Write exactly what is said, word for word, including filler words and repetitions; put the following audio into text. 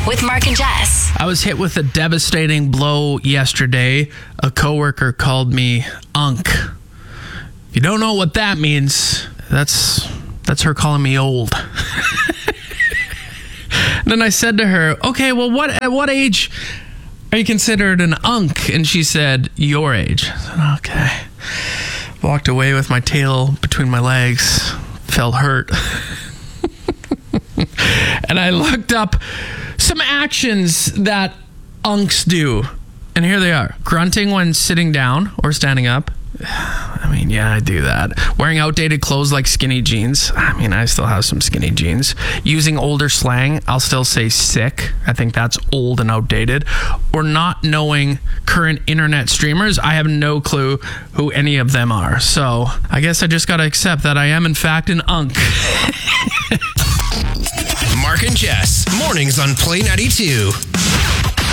with Mark and Jess. I was hit with a devastating blow yesterday. A coworker called me Unk. If you don't know what that means, that's that's her calling me old. Then I said to her, okay, well, what at what age are you considered an Unk? And she said, your age. I said, okay. Walked away with my tail between my legs. Felt hurt. And I looked up some actions that Unks do. And here they are. Grunting when sitting down or standing up. I mean, yeah, I do that. Wearing outdated clothes like skinny jeans. I mean, I still have some skinny jeans. Using older slang. I'll still say sick. I think that's old and outdated. Or not knowing current internet streamers. I have no clue who any of them are. So I guess I just got to accept that I am, in fact, an Unk. Mark and Jess, mornings on Play ninety-two.